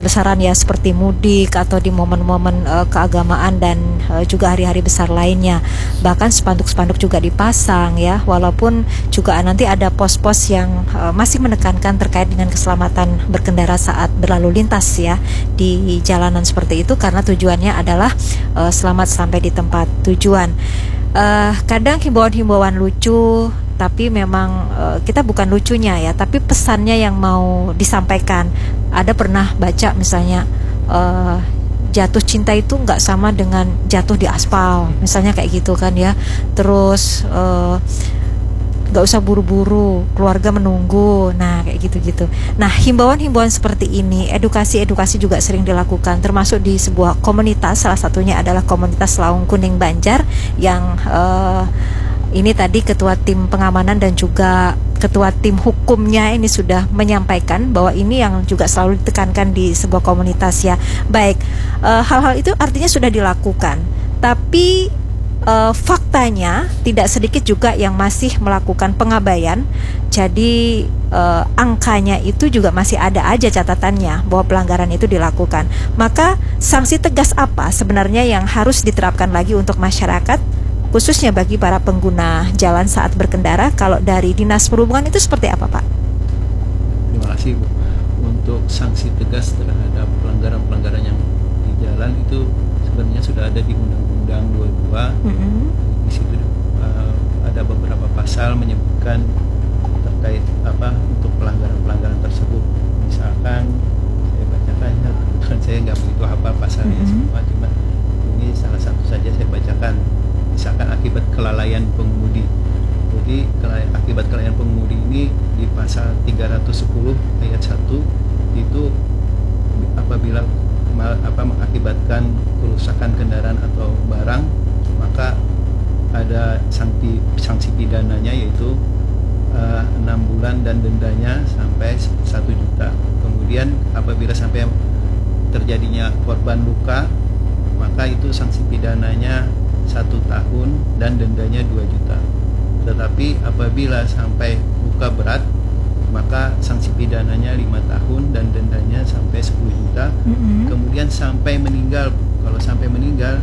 besar-besaran ya, seperti mudik atau di momen-momen keagamaan dan juga hari-hari besar lainnya. Bahkan spanduk-spanduk juga dipasang ya, walaupun juga nanti ada pos-pos yang masih menekankan terkait dengan keselamatan berkendara saat berlalu lintas ya di jalanan seperti itu, karena tujuannya adalah selamat sampai di tempat tujuan. Kadang himbauan-himbauan lucu, tapi memang kita bukan lucunya ya, tapi pesannya yang mau disampaikan. Ada pernah baca misalnya jatuh cinta itu nggak sama dengan jatuh di aspal, misalnya kayak gitu kan ya. Terus nggak usah buru-buru, keluarga menunggu, nah kayak gitu-gitu. Nah, himbauan-himbauan seperti ini, edukasi-edukasi juga sering dilakukan, termasuk di sebuah komunitas. Salah satunya adalah komunitas Laung Kuning Banjar yang ini tadi ketua tim pengamanan dan juga ketua tim hukumnya ini sudah menyampaikan bahwa ini yang juga selalu ditekankan di sebuah komunitas ya. Baik, hal-hal itu artinya sudah dilakukan, tapi faktanya tidak sedikit juga yang masih melakukan pengabaian. Jadi angkanya itu juga masih ada aja catatannya bahwa pelanggaran itu dilakukan. Maka sanksi tegas apa sebenarnya yang harus diterapkan lagi untuk masyarakat, khususnya bagi para pengguna jalan saat berkendara? Kalau dari Dinas Perhubungan itu seperti apa, Pak? Terima kasih, Bu. Untuk sanksi tegas terhadap pelanggaran-pelanggaran yang di jalan itu sebenarnya sudah ada di Undang-Undang 22. Di situ ada beberapa pasal menyebutkan terkait untuk pelanggaran-pelanggaran tersebut. Misalkan saya bacakan, kebetulan saya nggak begitu hafal pasalnya semua, cuma ini salah satu saja saya bacakan. Misalkan akibat kelalaian pengemudi. Jadi akibat kelalaian pengemudi ini di pasal 310 ayat 1 itu apabila mengakibatkan kerusakan kendaraan atau barang, maka ada sanksi pidananya, yaitu 6 bulan dan dendanya sampai 1 juta. Kemudian apabila sampai terjadinya korban luka, maka itu sanksi pidananya 1 tahun dan dendanya 2 juta. Tetapi apabila sampai luka berat, maka sanksi pidananya 5 tahun dan dendanya sampai 10 juta. Kemudian sampai meninggal, kalau sampai meninggal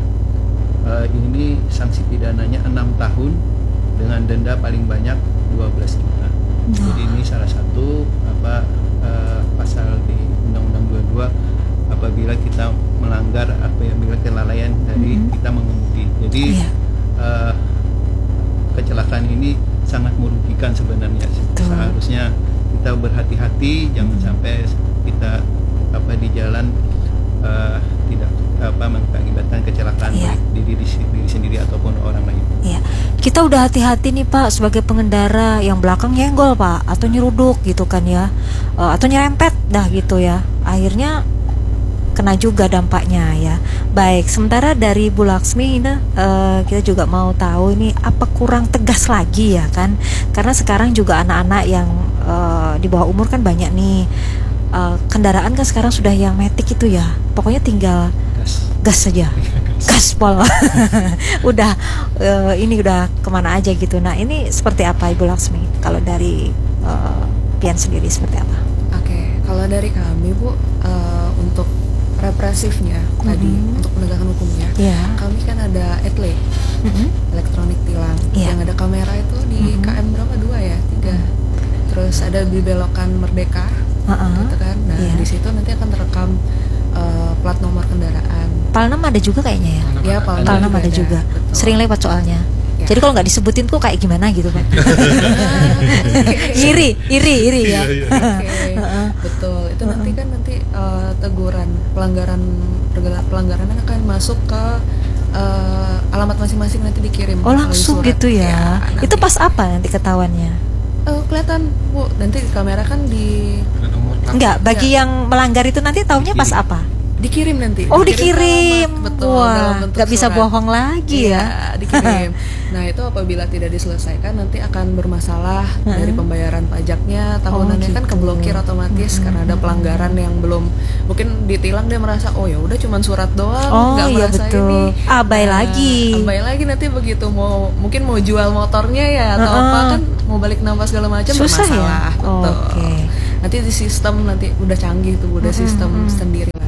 ini sanksi pidananya 6 tahun dengan denda paling banyak 12 juta. Jadi ini salah satu pasal di Undang-Undang 22 apabila kita melanggar apabila kelalaian dari kita mengemudi. Jadi kecelakaan ini sangat merugikan sebenarnya. Seharusnya kita berhati-hati, jangan sampai kita di jalan tidak mengakibatkan kecelakaan baik diri sendiri ataupun orang lain. Iya. Kita udah hati-hati nih Pak sebagai pengendara, yang belakang nyenggol Pak, atau nyeruduk gitu kan ya, atau nyerempet dah gitu ya. Akhirnya kena juga dampaknya ya. Baik, sementara dari Bu Laksmi ini kita juga mau tahu ini apa kurang tegas lagi ya kan? Karena sekarang juga anak-anak yang di bawah umur kan banyak nih. Kendaraan kan sekarang sudah yang matic itu ya. Pokoknya tinggal gas saja. Gaspol. Udah ini udah kemana aja gitu. Nah, ini seperti apa Ibu Laksmi? Kalau dari Pian sendiri seperti apa? Oke, kalau dari kami Bu, untuk represifnya tadi, untuk penegakan hukumnya, kami kan ada ETLE, elektronik tilang, yang ada kamera itu di KM berapa, 2 ya, 3. Terus ada di belokan Merdeka, gitu kan. Nah, di situ nanti akan terekam plat nomor kendaraan. Palnam ada juga kayaknya ya. Ya, Palnam ada juga. Sering lewat soalnya. Ya. Jadi kalau nggak disebutin tuh kayak gimana gitu Pak? iri ya. Betul. Itu nanti kan teguran pelanggaran akan masuk ke alamat masing-masing, nanti dikirim. Oh langsung gitu ya? Itu pas apa nanti ketahuannya? Kelihatan Bu, nanti di kamera kan di. Enggak, bagi yang melanggar itu nanti tahunya pas apa? Dikirim nanti. Oh dikirim. Betul. Wah, nggak bisa bohong lagi ya. Dikirim. Nah itu apabila tidak diselesaikan nanti akan bermasalah dari pembayaran pajaknya tahunannya, kan keblokir otomatis karena ada pelanggaran yang belum, mungkin ditilang dia merasa oh ya udah cuman surat doang, nggak merasa betul. Ini abai lagi nanti begitu mungkin mau jual motornya ya atau apa kan mau balik nambah segala macam susah bermasalah. Ya? Betul. Nanti di sistem nanti udah canggih tuh, udah sistem sendiri.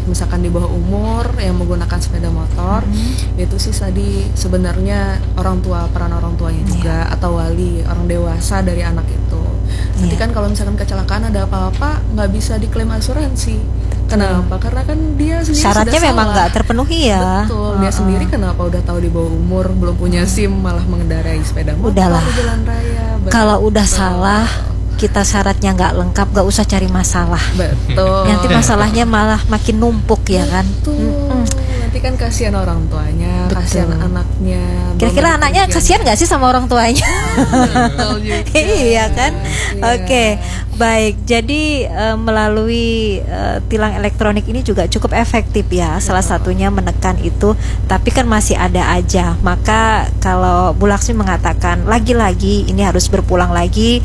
misalkan di bawah umur yang menggunakan sepeda motor, itu sih tadi sebenarnya peran orang tuanya juga atau wali orang dewasa dari anak itu. Nanti kan kalau misalkan kecelakaan ada apa-apa nggak bisa diklaim asuransi. Kenapa? Karena kan dia sendiri syaratnya sudah memang salah. nggak terpenuhi ya. Betul. Dia sendiri kenapa udah tahu di bawah umur, belum punya SIM, malah mengendarai sepeda motor di jalan raya. Kalau udah salah, kita syaratnya nggak lengkap, nggak usah cari masalah. Betul. Nanti masalahnya malah makin numpuk ya kan. Nanti kan kasihan orang tuanya, kasihan anaknya. Kira-kira anaknya kasihan nggak sih sama orang tuanya? Betul juga. Iya kan. Iya. Oke. Baik, jadi melalui tilang elektronik ini juga cukup efektif ya. Salah satunya menekan itu, tapi kan masih ada aja. Maka kalau Bu Laksmi mengatakan lagi-lagi ini harus berpulang lagi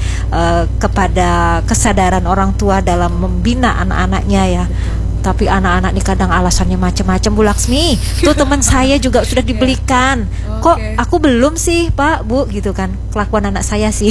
kepada kesadaran orang tua dalam membina anak-anaknya ya. Tapi anak-anak ini kadang alasannya macam-macam, Bu Laksmi. Tuh teman saya juga sudah dibelikan. Kok aku belum sih, Pak, Bu, gitu kan. Kelakuan anak saya sih.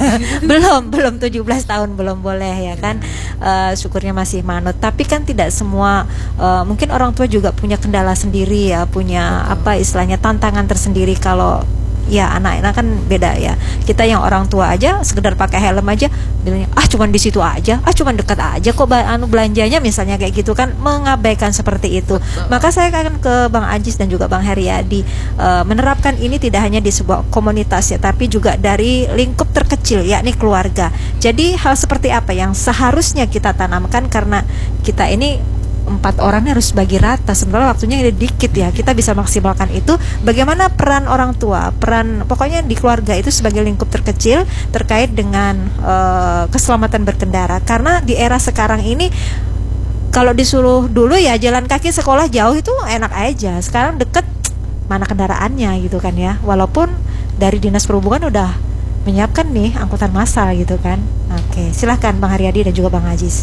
belum 17 tahun belum boleh ya kan. Syukurnya masih manut. Tapi kan tidak semua, mungkin orang tua juga punya kendala sendiri ya, punya apa istilahnya tantangan tersendiri. Kalau ya anak-anak kan beda ya. Kita yang orang tua aja sekedar pakai helm aja bilangnya cuman di situ aja, cuman dekat aja kok belanjanya, misalnya kayak gitu kan, mengabaikan seperti itu. Maka saya akan ke Bang Ajis dan juga Bang Heriadi menerapkan ini tidak hanya di sebuah komunitas ya, tapi juga dari lingkup terkecil yakni keluarga. Jadi hal seperti apa yang seharusnya kita tanamkan, karena kita ini 4 orang harus bagi rata, sebenarnya waktunya dikit ya. Kita bisa maksimalkan itu. Bagaimana peran orang tua, peran pokoknya di keluarga itu sebagai lingkup terkecil terkait dengan keselamatan berkendara. Karena di era sekarang ini kalau disuruh dulu ya jalan kaki sekolah jauh itu enak aja. Sekarang deket, mana kendaraannya gitu kan ya. Walaupun dari Dinas Perhubungan udah menyiapkan nih angkutan massal gitu kan. Oke, silahkan Bang Haryadi dan juga Bang Ajis.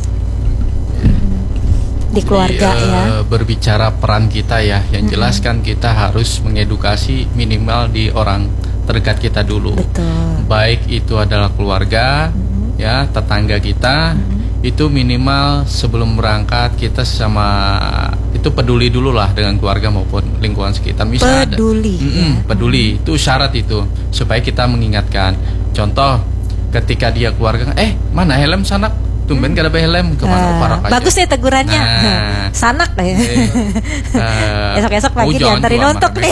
Di keluarga ya. Berbicara peran kita ya, yang jelas kan kita harus mengedukasi minimal di orang terdekat kita dulu. Betul. Baik itu adalah keluarga, ya, tetangga kita, itu minimal sebelum berangkat kita sama itu peduli dulu lah dengan keluarga maupun lingkungan sekitar. Misalnya peduli itu syarat itu supaya kita mengingatkan. Contoh ketika dia keluarga, mana helm sana? Tumben gak ada helm, kemana parak aja. Bagus nih tegurannya. Sanak deh. Esok-esok pagi diantarin nonton nih.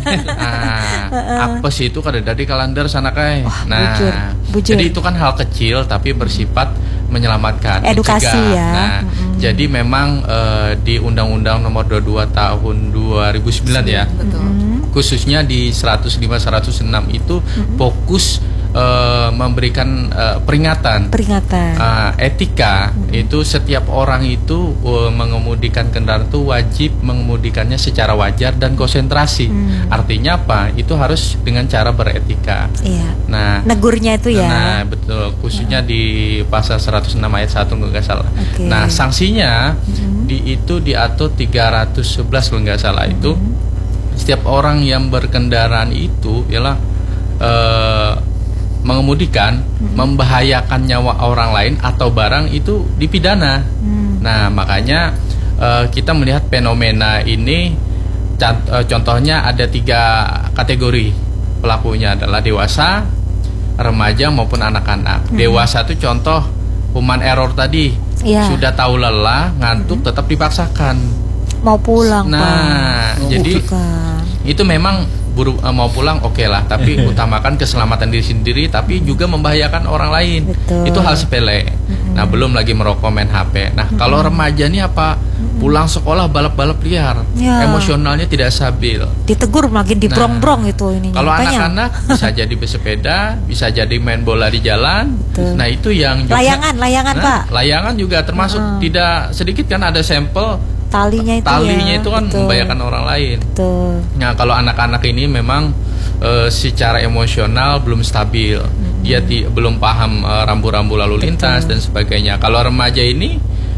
Apa sih itu kada dari kalender sana kai. Bujur. Jadi itu kan hal kecil tapi bersifat menyelamatkan, edukasi mencegah. ya. Jadi memang di Undang-Undang Nomor 22 Tahun 2009 ya. Khususnya di 105-106 itu fokus memberikan peringatan. Etika itu setiap orang itu mengemudikan kendaraan itu wajib mengemudikannya secara wajar dan konsentrasi. Artinya apa? Itu harus dengan cara beretika. Iya. Nah, negurnya itu ya. Nah, betul. Khususnya di pasal 106 ayat 1 kalau nggak salah. Nah, sanksinya itu diatur 311 kalau nggak salah itu. Setiap orang yang berkendaraan itu ialah mengemudikan, membahayakan nyawa orang lain atau barang itu dipidana. Nah, makanya kita melihat fenomena ini, contohnya ada 3 kategori pelakunya adalah dewasa, remaja maupun anak-anak. Dewasa itu contoh human error tadi, sudah tahu lelah, ngantuk, tetap dipaksakan mau pulang. Nah, jadi itu memang mau pulang oke lah, tapi utamakan keselamatan diri sendiri, tapi juga membahayakan orang lain. Betul. Itu hal sepele. Nah, belum lagi merokok, main HP. Nah, kalau remaja ini apa? Pulang sekolah balap-balap liar, emosionalnya tidak stabil. Ditegur makin dibrong-brong itu ininya. Kalau anak-anak bisa jadi bersepeda, bisa jadi main bola di jalan. Betul. Nah, itu yang juga, layangan Pak. Layangan juga termasuk, tidak sedikit kan ada sampel talinya itu kan membahayakan orang lain. Betul. Nah, kalau anak-anak ini memang secara emosional belum stabil, dia belum paham rambu-rambu lalu lintas dan sebagainya. Kalau remaja ini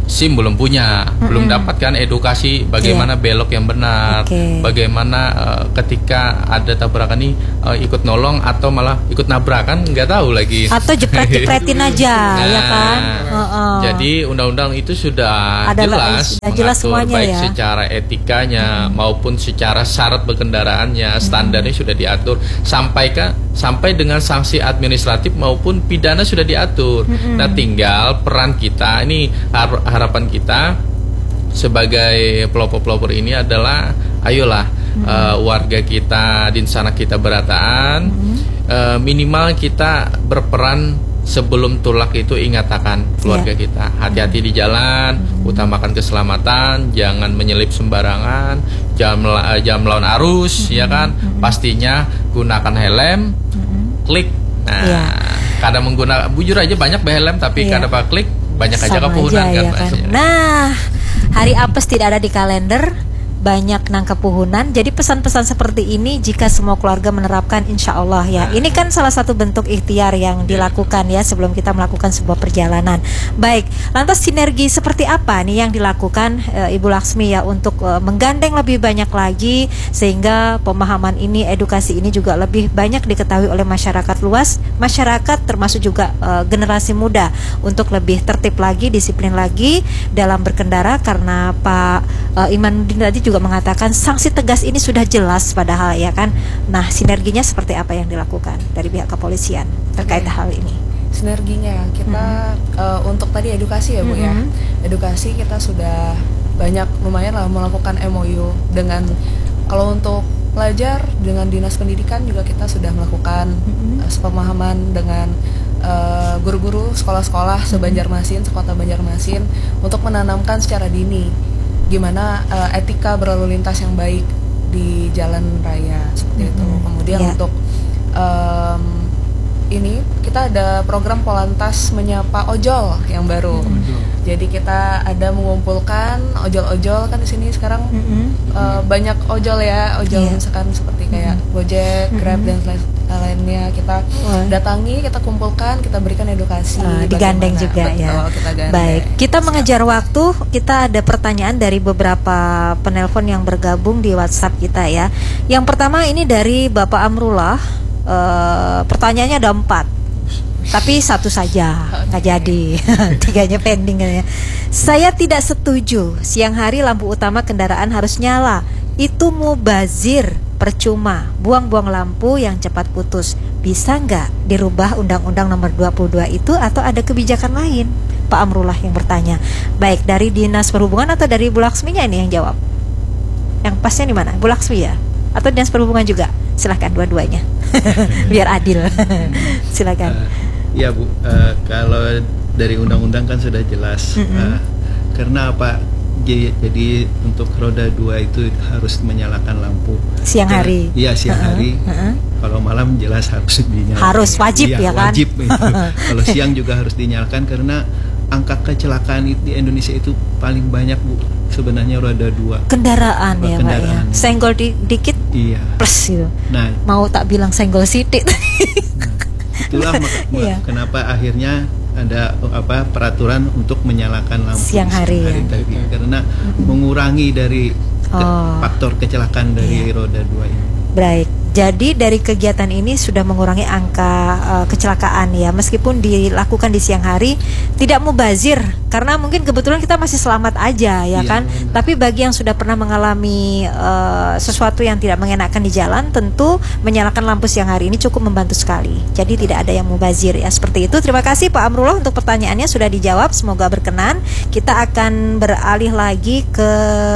SIM belum punya, belum dapatkan edukasi bagaimana belok yang benar, bagaimana ketika ada tabrakan nih ikut nolong atau malah ikut nabrakan, nggak tahu lagi. Atau jepret-jepretin aja, ya kan? Jadi undang-undang itu sudah jelas mengatur semuanya, baik ya? secara etikanya maupun secara syarat berkendaraannya, standarnya sudah diatur, sampai dengan sanksi administratif maupun pidana sudah diatur. Nah, tinggal peran kita ini, harapan kita sebagai pelopor-pelopor ini adalah ayolah warga kita di sana kita berataan, minimal kita berperan sebelum tulak itu ingatakan keluarga kita, hati-hati di jalan, utamakan keselamatan, jangan menyelip sembarangan, jangan melawan arus, ya kan, pastinya gunakan helm, klik. Nah, kadang menggunakan, bujur aja banyak helm tapi kadang apa klik, banyak aja kepuhunan kan. Nah, hari apes tidak ada di kalender, banyak nangkep puhunan. Jadi pesan-pesan seperti ini jika semua keluarga menerapkan, insya Allah ya. Ini kan salah satu bentuk ikhtiar yang dilakukan ya sebelum kita melakukan sebuah perjalanan. Baik, lantas sinergi seperti apa nih yang dilakukan Ibu Laksmi ya untuk menggandeng lebih banyak lagi sehingga pemahaman ini, edukasi ini juga lebih banyak diketahui oleh masyarakat luas, masyarakat termasuk juga generasi muda untuk lebih tertib lagi, disiplin lagi dalam berkendara, karena Pak Imanuddin tadi juga mengatakan sanksi tegas ini sudah jelas padahal ya kan. Nah, sinerginya seperti apa yang dilakukan dari pihak kepolisian terkait hal ini? Sinerginya kita untuk tadi edukasi ya Bu ya. Edukasi kita sudah lumayan lah melakukan MOU dengan, kalau untuk pelajar dengan Dinas Pendidikan juga kita sudah melakukan sepemahaman dengan guru-guru sekolah-sekolah se-Banjarmasin, sekota Banjarmasin, untuk menanamkan secara dini gimana etika berlalu lintas yang baik di jalan raya seperti itu. Kemudian untuk ini kita ada program Polantas Menyapa Ojol yang baru. Jadi kita ada mengumpulkan ojol-ojol, kan di sini sekarang banyak ojol ya, misalkan seperti kayak Gojek, Grab dan lainnya, kita datangi, kita kumpulkan, kita berikan edukasi, digandeng juga ya. Baik, kita mengejar waktu, kita ada pertanyaan dari beberapa penelpon yang bergabung di WhatsApp kita ya. Yang pertama ini dari Bapak Amrullah, pertanyaannya ada 4. Tapi satu saja nggak jadi, 3-nya pending ya. Saya tidak setuju siang hari lampu utama kendaraan harus nyala. Itu mubazir, percuma, buang-buang lampu yang cepat putus. Bisa nggak dirubah Undang-Undang Nomor 22 itu atau ada kebijakan lain? Pak Amrullah yang bertanya. Baik, dari Dinas Perhubungan atau dari Bu Laksminya ini yang jawab? Yang pasnya di mana? Bu Laksmi ya? Atau Dinas Perhubungan juga? Silahkan dua-duanya, biar adil. Silakan. Ya Bu, kalau dari undang-undang kan sudah jelas. Karena apa? Jadi untuk roda 2 itu harus menyalakan lampu siang hari. Iya, siang hari. Kalau malam jelas harus dinyalakan. Harus wajib ya kan? Wajib itu. Kalau siang juga harus dinyalakan karena angka kecelakaan di Indonesia itu paling banyak Bu. Sebenarnya roda 2 kendaraan ya Pak ya. Senggol dikit plus gitu. Nah, mau tak bilang senggol sidik. Itulah kenapa akhirnya ada peraturan untuk menyalakan lampu siang hari tadi, karena mengurangi dari faktor kecelakaan dari roda 2 ini. Baik. Jadi dari kegiatan ini sudah mengurangi angka kecelakaan ya, meskipun dilakukan di siang hari, tidak mubazir karena mungkin kebetulan kita masih selamat aja ya kan. Benar. Tapi bagi yang sudah pernah mengalami sesuatu yang tidak mengenakan di jalan, tentu menyalakan lampu siang hari ini cukup membantu sekali. Jadi tidak ada yang mubazir ya, seperti itu. Terima kasih Pak Amrullah untuk pertanyaannya sudah dijawab, semoga berkenan. Kita akan beralih lagi ke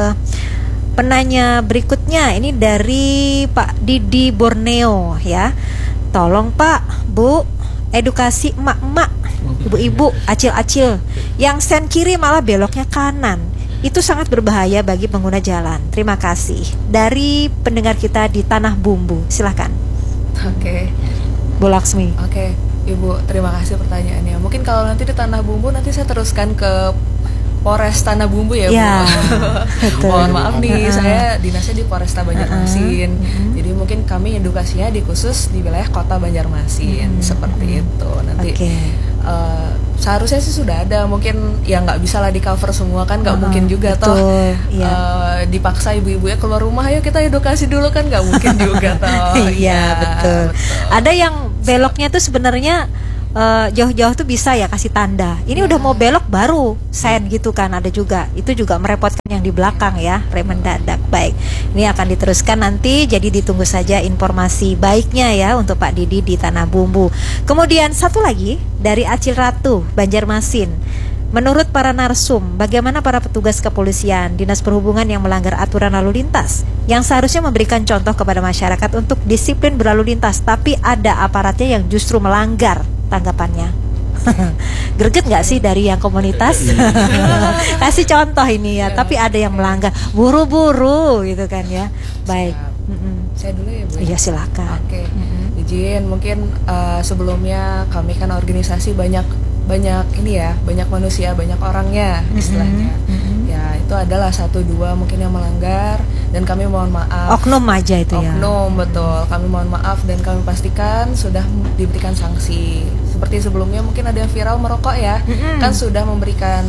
penanya berikutnya. Ini dari Pak Didi Borneo ya. Tolong Pak, Bu, edukasi emak-emak, ibu-ibu, acil-acil yang sen kiri malah beloknya kanan. Itu sangat berbahaya bagi pengguna jalan. Terima kasih. Dari pendengar kita di Tanah Bumbu, silahkan. Oke. Bu Laksmi. Oke, Ibu, terima kasih pertanyaannya. Mungkin kalau nanti di Tanah Bumbu nanti saya teruskan ke Polres Tanah Bumbu ya, Bu. Mohon maaf nih, saya dinasnya di Polresta Banjarmasin. Jadi mungkin kami edukasinya di khusus di wilayah Kota Banjarmasin, seperti itu. Nanti seharusnya sih sudah ada, mungkin ya nggak bisa lah di cover semua kan, nggak mungkin juga betul, toh iya. Dipaksa ibu-ibunya keluar rumah, ayo kita edukasi dulu kan, nggak mungkin juga toh. Iya, betul. Ada yang beloknya tuh sebenarnya jauh-jauh tuh bisa ya kasih tanda. Ini udah mau belok baru sen gitu kan, ada juga. Itu juga merepotkan yang di belakang ya, rem mendadak. Baik, ini akan diteruskan nanti, jadi ditunggu saja informasi baiknya ya untuk Pak Didi di Tanah Bumbu. Kemudian satu lagi dari Acil Ratu, Banjarmasin. Menurut para narsum, bagaimana para petugas kepolisian, dinas perhubungan yang melanggar aturan lalu lintas, yang seharusnya memberikan contoh kepada masyarakat untuk disiplin berlalu lintas, tapi ada aparatnya yang justru melanggar? Tanggapannya greget nggak sih dari yang komunitas? Kasih contoh ini ya, tapi ada yang melanggar, buru-buru gitu kan ya. Baik, saya dulu ya Bu. Iya silakan. Oke. Izin, mungkin sebelumnya kami kan organisasi banyak ini ya, banyak manusia, banyak orangnya istilahnya. Ya itu adalah 1-2 mungkin yang melanggar, dan kami mohon maaf. Oknum aja itu ya. Oknum, betul. Kami mohon maaf dan kami pastikan sudah diberikan sanksi. Seperti sebelumnya mungkin ada yang viral merokok ya, kan sudah memberikan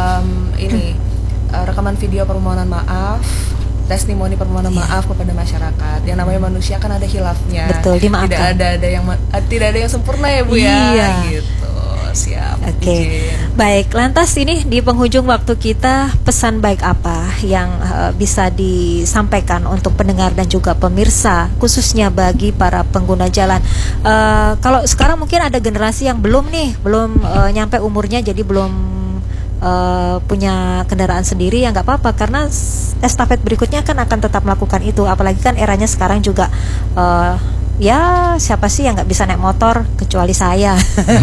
rekaman video permohonan maaf, testimoni permohonan maaf kepada masyarakat. Yang namanya manusia kan ada khilafnya. Betul, dimaafkan. Tidak ada yang sempurna ya Bu ya. Iya. Gitu. Siap. Oke. Baik, lantas ini di penghujung waktu kita, pesan baik apa yang bisa disampaikan untuk pendengar dan juga pemirsa, khususnya bagi para pengguna jalan? Kalau sekarang mungkin ada generasi yang belum nyampe umurnya, jadi belum punya kendaraan sendiri, ya nggak apa-apa, karena estafet berikutnya kan akan tetap melakukan itu. Apalagi kan eranya sekarang juga ya siapa sih yang nggak bisa naik motor kecuali saya.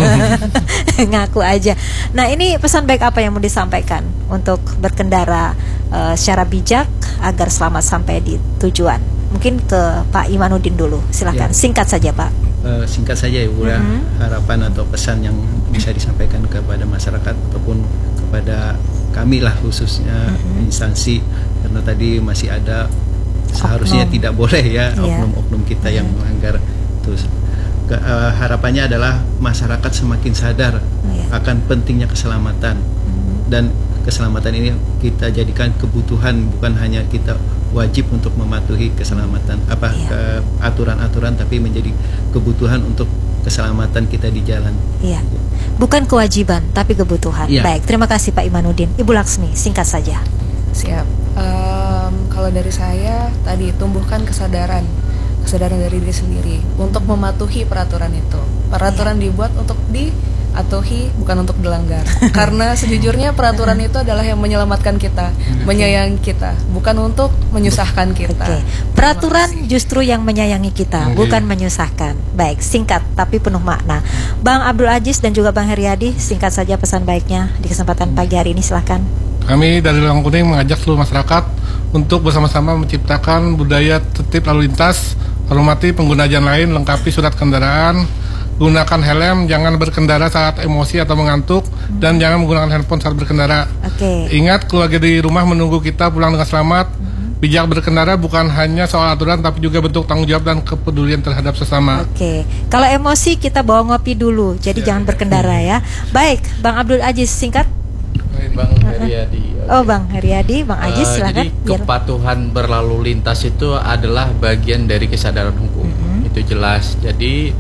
Ngaku aja. Nah, ini pesan baik apa yang mau disampaikan untuk berkendara secara bijak agar selamat sampai di tujuan? Mungkin ke Pak Imanuddin dulu, silakan. Singkat saja Pak. Singkat saja ya Bu, harapan atau pesan yang bisa disampaikan kepada masyarakat ataupun kepada kami lah khususnya instansi, karena tadi masih ada seharusnya tidak boleh ya oknum-oknum kita yang melanggar. Terus harapannya adalah masyarakat semakin sadar akan pentingnya keselamatan, dan keselamatan ini kita jadikan kebutuhan, bukan hanya kita wajib untuk mematuhi keselamatan aturan-aturan, tapi menjadi kebutuhan untuk keselamatan kita di jalan. Iya. Bukan kewajiban tapi kebutuhan. Baik, terima kasih Pak Imanuddin. Ibu Laksmi, singkat saja. Siap. Kalau dari saya tadi, tumbuhkan kesadaran dari diri sendiri untuk mematuhi peraturan itu. Peraturan dibuat untuk diatuhi, bukan untuk dilanggar. Karena sejujurnya peraturan itu adalah yang menyelamatkan kita, menyayangi kita, bukan untuk menyusahkan kita. Peraturan justru yang menyayangi kita, bukan menyusahkan. Baik, singkat tapi penuh makna. Bang Abdul Aziz dan juga Bang Heriadi, singkat saja pesan baiknya di kesempatan pagi hari ini, silahkan. Kami dari Lawang Kuning mengajak seluruh masyarakat untuk bersama-sama menciptakan budaya tertib lalu lintas, hormati pengguna jalan lain, lengkapi surat kendaraan, gunakan helm, jangan berkendara saat emosi atau mengantuk, dan jangan menggunakan handphone saat berkendara. Ingat, keluarga di rumah menunggu kita pulang dengan selamat. Bijak berkendara bukan hanya soal aturan, tapi juga bentuk tanggung jawab dan kepedulian terhadap sesama. Kalau emosi kita bawa ngopi dulu, jadi jangan berkendara ya. Baik, Bang Abdul Aziz, singkat. Bang Heriadi. Bang Heriadi, Bang Aziz, silakan. Jadi kepatuhan berlalu lintas itu adalah bagian dari kesadaran hukum. Itu jelas. Jadi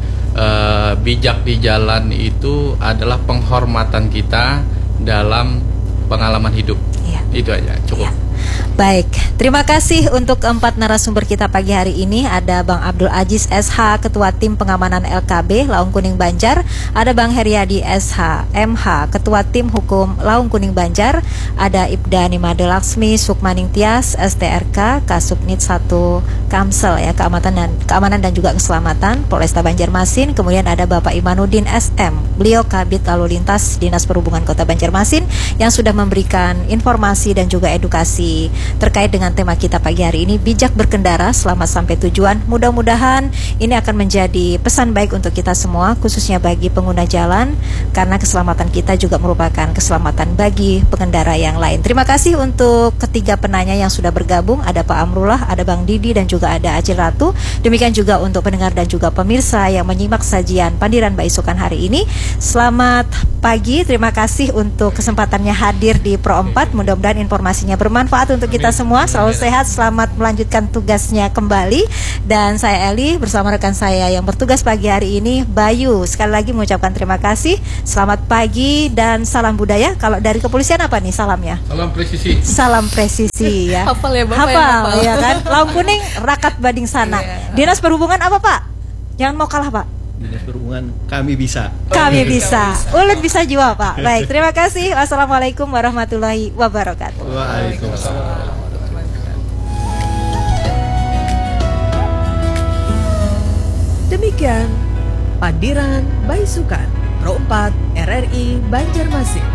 bijak di jalan itu adalah penghormatan kita dalam pengalaman hidup. Itu aja, cukup. Baik, terima kasih untuk 4 narasumber kita pagi hari ini. Ada Bang Abdul Aziz SH, Ketua Tim Pengamanan LKB Laung Kuning Banjar. Ada Bang Heriadi SH MH, Ketua Tim Hukum Laung Kuning Banjar. Ada Ibda Nimade Laksmi Sukmaning Tias STRK Kasubnit 1 Kamsel ya, Keamanan dan juga Keselamatan Polresta Banjarmasin. Kemudian ada Bapak Imanuddin SM, beliau Kabid Lalu Lintas Dinas Perhubungan Kota Banjarmasin, yang sudah memberikan informasi dan juga edukasi terkait dengan tema kita pagi hari ini, bijak berkendara selamat sampai tujuan. Mudah-mudahan ini akan menjadi pesan baik untuk kita semua, khususnya bagi pengguna jalan, karena keselamatan kita juga merupakan keselamatan bagi pengendara yang lain. Terima kasih untuk ketiga penanya yang sudah bergabung, ada Pak Amrullah, ada Bang Didi, dan juga ada Acil Ratu. Demikian juga untuk pendengar dan juga pemirsa yang menyimak sajian Pandiran Baisukan hari ini. Selamat pagi, terima kasih untuk kesempatannya hadir di Pro 4. Mudah-mudahan informasinya bermanfaat untuk kita semua. Selalu sehat, selamat melanjutkan tugasnya kembali. Dan saya Eli bersama rekan saya yang bertugas pagi hari ini, Bayu. Sekali lagi mengucapkan terima kasih. Selamat pagi dan salam budaya. Kalau dari kepolisian apa nih salamnya? Salam presisi. Salam presisi ya. Hafal ya Bapak, hafal ya kan. Lampu kuning rakat bading sana. Dinas Perhubungan apa Pak? Jangan mau kalah Pak. Dinas Perhubungan kami bisa. Kami bisa. Ulet bisa jua Pak. Baik, terima kasih. Wassalamualaikum warahmatullahi wabarakatuh. Waalaikumsalam. Demikian Pandiran Baisukan Pro 4 RRI Banjarmasin.